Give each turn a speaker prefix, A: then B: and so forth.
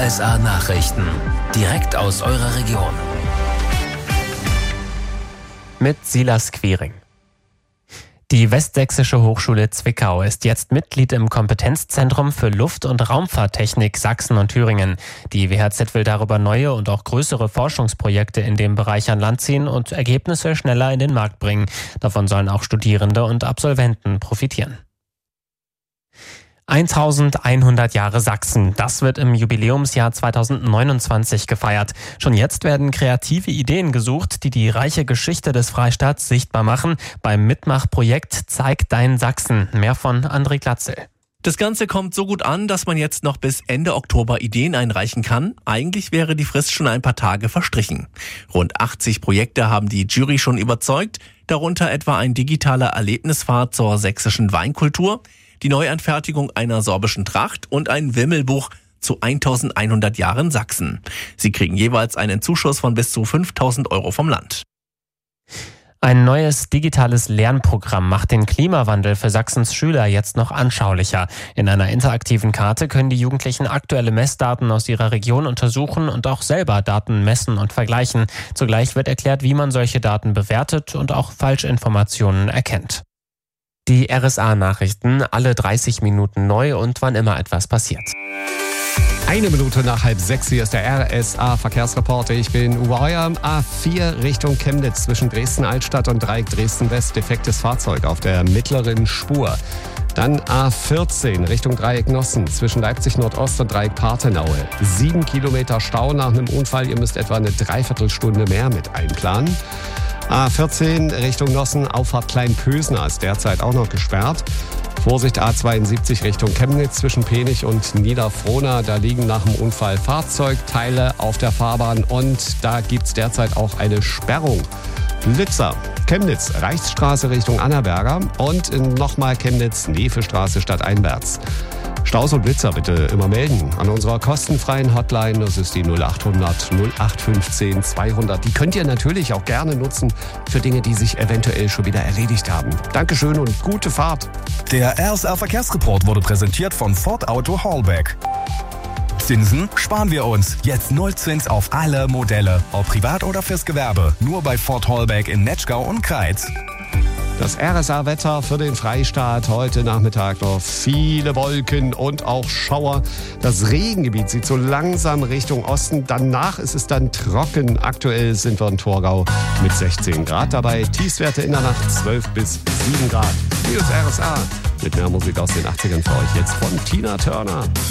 A: RSA Nachrichten. Direkt aus eurer Region.
B: Mit Silas Quiring. Die Westsächsische Hochschule Zwickau ist jetzt Mitglied im Kompetenzzentrum für Luft- und Raumfahrttechnik Sachsen und Thüringen. Die WHZ will darüber neue und auch größere Forschungsprojekte in dem Bereich an Land ziehen und Ergebnisse schneller in den Markt bringen. Davon sollen auch Studierende und Absolventen profitieren. 1100 Jahre Sachsen. Das wird im Jubiläumsjahr 2029 gefeiert. Schon jetzt werden kreative Ideen gesucht, die die reiche Geschichte des Freistaats sichtbar machen. Beim Mitmachprojekt Zeig dein Sachsen. Mehr von André Glatzel.
C: Das Ganze kommt so gut an, dass man jetzt noch bis Ende Oktober Ideen einreichen kann. Eigentlich wäre die Frist schon ein paar Tage verstrichen. Rund 80 Projekte haben die Jury schon überzeugt, darunter etwa ein digitaler Erlebnisfahrt zur sächsischen Weinkultur, die Neuanfertigung einer sorbischen Tracht und ein Wimmelbuch zu 1100 Jahren Sachsen. Sie kriegen jeweils einen Zuschuss von bis zu 5.000 € vom Land.
B: Ein neues digitales Lernprogramm macht den Klimawandel für Sachsens Schüler jetzt noch anschaulicher. In einer interaktiven Karte können die Jugendlichen aktuelle Messdaten aus ihrer Region untersuchen und auch selber Daten messen und vergleichen. Zugleich wird erklärt, wie man solche Daten bewertet und auch Falschinformationen erkennt. Die RSA-Nachrichten, alle 30 Minuten neu und wann immer etwas passiert.
D: 1 Minute nach 5:30, hier ist der RSA-Verkehrsreporter. Ich bin Uwe Heuer. A4 Richtung Chemnitz zwischen Dresden-Altstadt und Dreieck Dresden-West. Defektes Fahrzeug auf der mittleren Spur. Dann A14 Richtung Dreieck Nossen zwischen Leipzig-Nordost und Dreieck Parthenaue. 7 Kilometer Stau nach einem Unfall. Ihr müsst etwa eine Dreiviertelstunde mehr mit einplanen. A14 Richtung Nossen, Auffahrt Kleinpösner ist derzeit auch noch gesperrt. Vorsicht A72 Richtung Chemnitz zwischen Penich und Niederfrohna. Da liegen nach dem Unfall Fahrzeugteile auf der Fahrbahn und da gibt's derzeit auch eine Sperrung. Lützer, Chemnitz, Reichsstraße Richtung Annaberger und nochmal Chemnitz, Nefestraße stadteinwärts. Staus und Blitzer bitte immer melden an unserer kostenfreien Hotline. Das ist die 0800 0815 200. Die könnt ihr natürlich auch gerne nutzen für Dinge, die sich eventuell schon wieder erledigt haben. Dankeschön und gute Fahrt.
E: Der RSA Verkehrsreport wurde präsentiert von Ford Auto Hallback. Zinsen sparen wir uns. Jetzt Nullzins auf alle Modelle. Ob privat oder fürs Gewerbe. Nur bei Ford Hallback in Netschgau und Kreiz.
D: Das RSA-Wetter für den Freistaat heute Nachmittag noch viele Wolken und auch Schauer. Das Regengebiet zieht so langsam Richtung Osten. Danach ist es dann trocken. Aktuell sind wir in Torgau mit 16 Grad dabei. Tiefstwerte in der Nacht 12 bis 7 Grad. Hier ist RSA mit mehr Musik aus den 80ern für euch. Jetzt von Tina Turner.